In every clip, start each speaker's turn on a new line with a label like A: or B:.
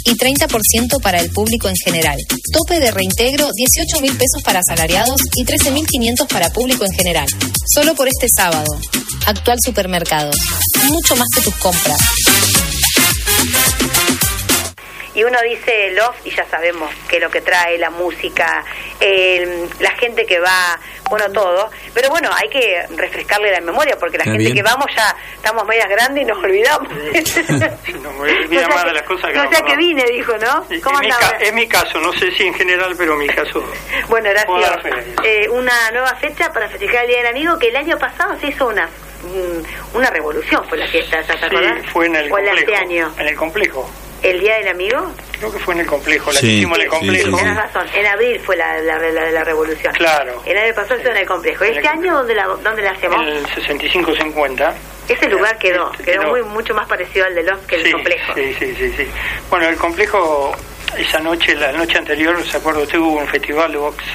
A: y 30% para el público en general. Tope de reintegro 18.000 pesos para asalariados y 13.500 para público en general. Solo por este sábado. Actual Supermercados. Mucho más que tus compras.
B: Y uno dice Love y ya sabemos que lo que trae la música, la gente que va, bueno, todo. Pero bueno, hay que refrescarle la memoria porque la gente que vamos ya estamos medias grandes y nos olvidamos.
C: No me olvida más de las cosas que
B: no sé que vine, dijo, ¿no? ¿Cómo andaba?
C: Es mi caso, no sé si en general, pero mi caso.
B: Bueno, gracias. Una nueva fecha para festejar el Día del Amigo, que el año pasado se hizo una revolución, fue la fiesta, ¿te acordás?
C: Sí, fue en el complejo.
B: Este año.
C: En el complejo.
B: ¿El Día del Amigo?
C: Creo que fue en el complejo, la que hicimos en el complejo.
B: Sí. Tienes razón, en abril fue la revolución.
C: Claro.
B: El año pasado fue en el complejo. ¿Este año dónde la hacemos?
C: En el 6550.
B: Ese lugar quedó mucho más parecido al de Love que el complejo.
C: Sí. Bueno, el complejo, esa noche, la noche anterior, ¿se acuerda usted? Hubo un festival de box.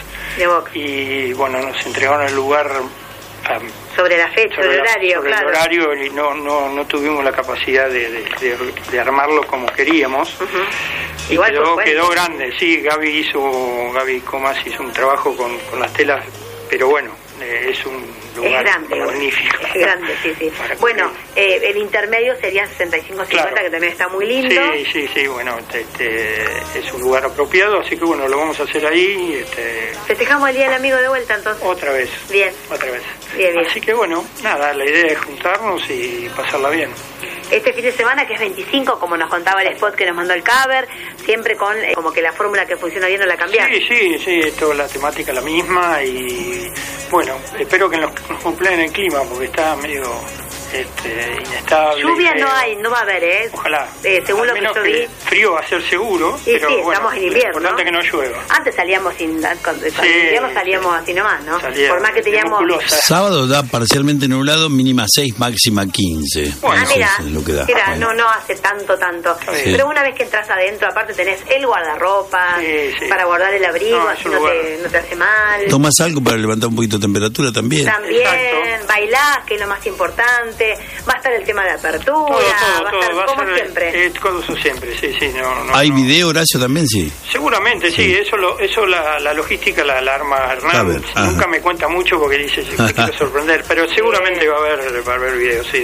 C: Y bueno, nos entregaron el lugar...
B: sobre la fecha, sobre el horario,
C: sobre el horario, y no tuvimos la capacidad de armarlo como queríamos. Y
B: igual
C: quedó grande, sí. Gaby Comas hizo un trabajo con las telas, pero bueno, es un lugar magnífico.
B: Es grande, sí. Bueno, el intermedio sería 65-50, claro, que también está muy lindo.
C: Sí, bueno, es un lugar apropiado, así que bueno, lo vamos a hacer ahí.
B: Festejamos el Día del Amigo de vuelta, entonces.
C: Otra vez.
B: Bien.
C: Así que bueno, nada, la idea es juntarnos y pasarla bien.
B: Este fin de semana, que es 25, como nos contaba el spot que nos mandó el cover, siempre con como que la fórmula que funciona bien no la cambiamos.
C: Sí, toda la temática la misma, y bueno, espero que nos cumplan el clima, porque está medio inestable.
B: Lluvia no va a haber,
C: Ojalá.
B: Según lo que yo vi.
C: Frío va a ser seguro, pero
B: sí,
C: bueno,
B: estamos en invierno.
C: Lo importante es que no llueva.
B: Antes salíamos salíamos así nomás, ¿no? Por más que teníamos...
D: Sábado da parcialmente nublado, mínima 6, máxima 15.
B: Bueno, mira,
D: es lo que da.
B: No hace tanto. Pero una vez que entras adentro, aparte tenés el guardarropa, para guardar el abrigo, así no te hace mal.
D: Tomas algo para levantar un poquito de temperatura también.
B: También, bailás, que es lo más importante. Va a estar el tema de apertura, va a estar como siempre.
C: Como siempre, sí.
D: ¿Hay video, Horacio, también? Sí.
C: Seguramente, sí. Eso la logística la arma Hernán. Nunca me cuenta mucho porque dice que te quiero sorprender, pero seguramente va a haber video, sí.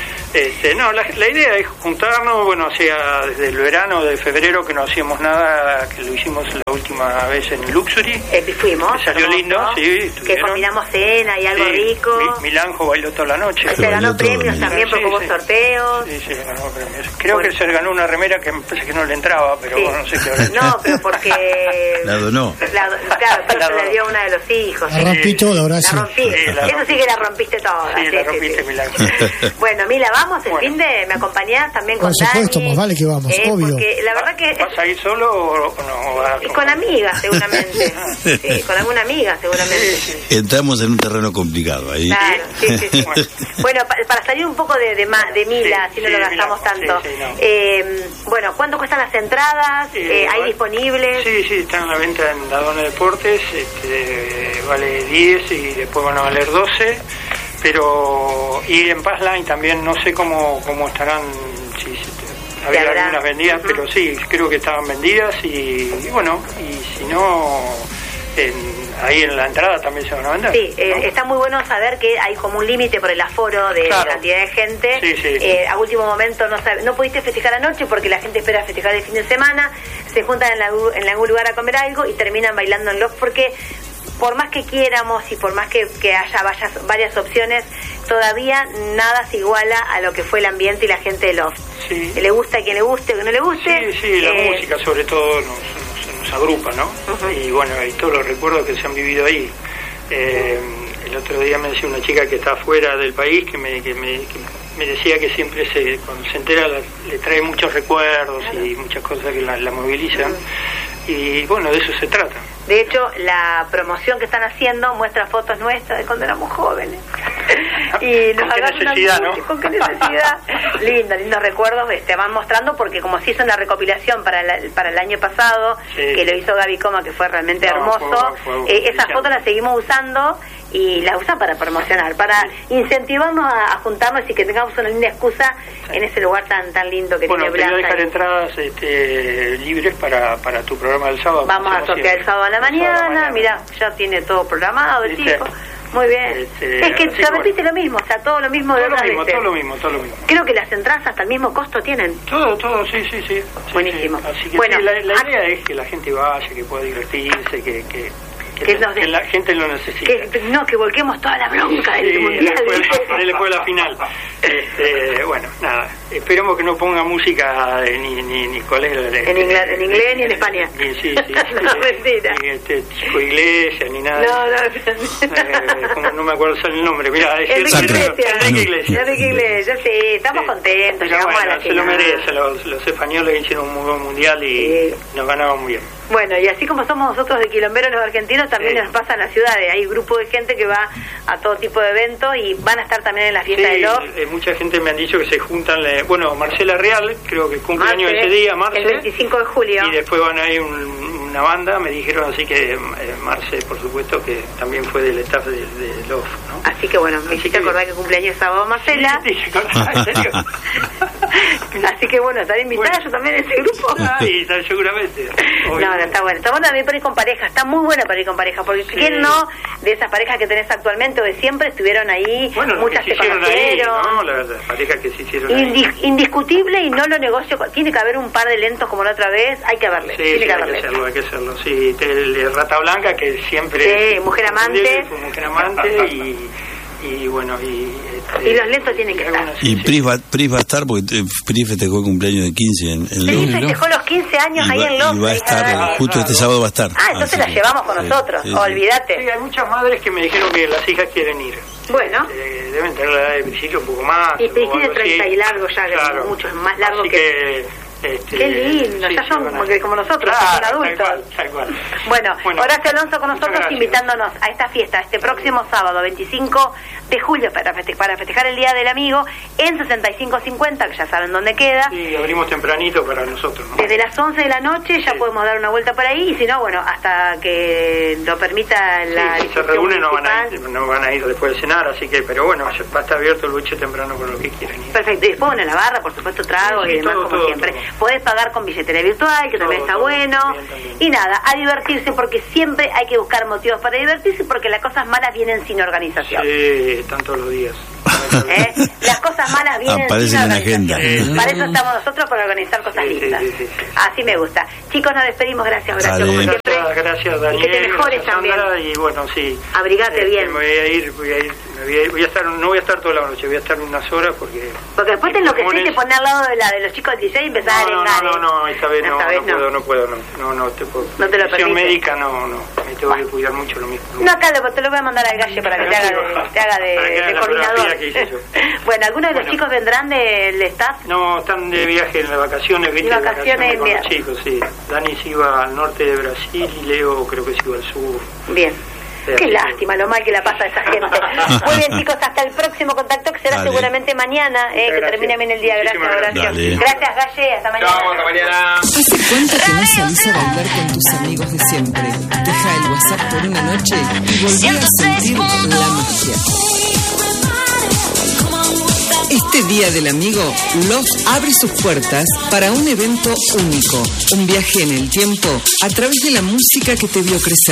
C: La idea es juntarnos, bueno, desde el verano de febrero que no hacíamos nada, que lo hicimos la última vez en Luxury.
B: Fuimos.
C: Que salió lindo, sí.
B: Que combinamos cena y algo rico.
C: Milanjo bailó toda la noche.
B: Se ganó premios también porque hubo sorteos.
C: Sí, ganó premios. Creo que se ganó una remera que me parece que no le entraba, pero bueno, no sé qué hora.
B: No, pero porque...
D: La donó.
B: Claro, pero se le dio a una de los hijos.
E: La rompí toda, Horacio.
B: La rompí. Eso sí que la rompiste toda.
C: Sí, la rompiste, Milanjo.
B: Bueno, Mila, vamos el fin de... ¿Me acompañás también con Dani?
E: Por supuesto, más vale que vamos, obvio.
B: Porque la verdad que...
C: ¿Vas a ir solo o no?
B: Con amigas, seguramente. Con alguna amiga, seguramente.
D: Entramos en un terreno complicado ahí.
B: Claro, sí. Bueno, para salir un poco de Mila, si no lo gastamos tanto. Bueno, ¿cuánto cuestan las entradas? ¿Hay disponibles?
C: Sí, están a la venta en Dadone Deportes. Vale 10 y después van a valer 12. Y en Passline también, no sé cómo estarán, si había algunas vendidas, pero sí, creo que estaban vendidas, y bueno, y si no, ahí en la entrada también se van a vender. Sí, ¿no?
B: Está muy bueno saber que hay como un límite por el aforo de la cantidad de gente.
C: Sí.
B: A último momento no pudiste festejar anoche porque la gente espera festejar el fin de semana, se juntan en algún lugar a comer algo y terminan bailando en Love, porque por más que quieramos y por más que haya varias opciones, todavía nada se iguala a lo que fue el ambiente y la gente de Love.
C: Sí.
B: Le gusta a quien le guste, que no le guste.
C: Sí, la música sobre todo nos agrupa, ¿no? Y bueno, y todos los recuerdos que se han vivido ahí. El otro día me decía una chica que está afuera del país que me decía que siempre cuando se entera le trae muchos recuerdos y muchas cosas que la movilizan. Y bueno, de eso se trata.
B: De hecho, la promoción que están haciendo muestra fotos nuestras de cuando éramos jóvenes. Y nos
C: ¿Con qué necesidad, no?
B: ¿Con qué necesidad? Lindos recuerdos van mostrando, porque como se hizo una recopilación para el año pasado, que lo hizo Gaby Coma, que fue realmente hermoso, esas fotos las seguimos usando y la usan para promocionar, para incentivarnos a juntarnos y que tengamos una linda excusa en ese lugar tan lindo que tiene Blas.
C: Bueno, te voy a dejar entradas libres para tu programa del sábado.
B: Vamos a sortear el sábado a la mañana. Mira, ya tiene todo programado el chico. Muy bien. Es que se repite lo mismo, o sea, todo lo mismo de otras veces.
C: Todo lo mismo.
B: Creo que las entradas hasta el mismo costo tienen.
C: Todo, sí.
B: Buenísimo.
C: Sí. Así que
B: bueno,
C: la idea es que la gente vaya, que pueda divertirse, que la gente lo necesita.
B: Que volquemos toda la bronca del mundial.
C: Después de la final. Bueno, nada. Esperemos que no ponga música ni cuál es
B: en inglés ni en España.
C: Sí.
B: No, mentira.
C: Ni Chico Iglesia, ni nada.
B: No.
C: No me acuerdo el nombre. Mira,
B: Enrique Iglesias, sí. Estamos contentos. Llegamos a la final.
C: Se lo merecen. Los españoles hicieron un muy buen mundial y nos ganaban muy bien.
B: Bueno, y así como somos nosotros de quilomberos los argentinos, también nos pasa en las ciudades. Hay grupo de gente que va a todo tipo de eventos y van a estar también en la fiesta de Love.
C: Mucha gente me han dicho que se juntan. Bueno, Marcela Real, creo que cumple años ese día, Marce.
B: El 25 de julio.
C: Y después van a ir una banda, me dijeron, así que Marce, por supuesto, que también fue del staff de Love, ¿no?
B: Así que bueno, me hiciste acordar que cumpleaños sábado Marcela.
C: Sí, ¿en serio?
B: Así que bueno, estaré invitada yo también a ese grupo.
C: Sí, seguramente.
B: No, está bueno. Está bueno también para ir con pareja. Está muy buena para ir con pareja. Porque quién no, de esas parejas que tenés actualmente o de siempre, estuvieron ahí.
C: Bueno,
B: muchas se
C: conocieron. ¿No? Las parejas que se hicieron ahí.
B: Indiscutible y no lo negocio. Tiene que haber un par de lentos como la otra vez. Hay que verle.
C: Sí, hay que hacerlo. Sí, Rata Blanca, que siempre.
B: Sí, Mujer Amante.
C: Mujer Amante y bueno,
B: y los lentos tienen que estar.
D: Y Pris va a estar porque Pris festejó el cumpleaños de 15 en
B: Pris festejó los 15 años ahí en Londres.
D: Y va a estar, justo este sábado va a estar.
B: Entonces la llevamos con nosotros, olvídate.
C: Sí, hay muchas madres que me dijeron que las hijas quieren ir.
B: Bueno.
C: Deben tener la edad de Priscila un poco más.
B: Y Pris tiene 30 y largo ya, claro. Mucho más largo
C: así que
B: qué lindo, ya son como nosotros, son adultos.
C: Tal cual.
B: Bueno, Horacio Alonso con nosotros invitándonos a esta fiesta, este próximo sábado 25 de julio para festejar el Día del Amigo en 6550, que ya saben dónde queda.
C: Sí, abrimos tempranito para nosotros, ¿no?
B: Desde las 11 de la noche ya podemos dar una vuelta por ahí y si no, bueno, hasta que lo permita la
C: si se reúnen no van a ir después de cenar, así que, pero bueno, va a estar abierto el boliche temprano con lo que quieran ir.
B: Perfecto, y después bueno, la barra, por supuesto, tragos y demás como siempre. Todo. Podés pagar con billetería virtual, que también está bueno. Y nada, a divertirse, porque siempre hay que buscar motivos para divertirse, porque las cosas malas vienen sin organización.
C: Sí, están todos los días.
B: Las cosas malas vienen
D: aparecen
B: sin
D: en agenda.
B: Para eso estamos nosotros, para organizar cosas lindas. Sí. Así me gusta. Chicos, nos despedimos. Gracias, Horacio, como siempre.
C: Gracias, Daniel.
B: Y que te mejores también.
C: Y bueno, sí.
B: Abrigate bien.
C: Voy a estar, no voy a estar toda la noche, voy a estar unas horas porque
B: después te enloqueces y te pones al lado de los chicos del 16 y empezás a arengar.
C: No, esta vez no puedo. No te lo permito. Médica no, me tengo que cuidar mucho lo mismo.
B: No, acá te lo voy a mandar al Galle para que te haga de coordinador. Bueno, ¿algunos de los chicos vendrán del staff?
C: No, están de viaje en las vacaciones, ¿viste?
B: De vacaciones
C: con los chicos, sí. Dani se iba al norte de Brasil y Leo creo que se iba al sur.
B: Bien. Qué lástima lo mal que la pasa a esa gente. Muy bien, chicos, hasta el próximo contacto que será seguramente mañana, que termine bien el día. Gracias, Horacio. Gracias, Galle, hasta mañana.
F: Chao, hasta mañana.
G: ¿Hace cuánto que no salís a bailar con tus amigos de siempre? Deja el WhatsApp por una noche y volví a sentir la magia. Este Día del Amigo, Love abre sus puertas para un evento único, un viaje en el tiempo a través de la música que te vio crecer.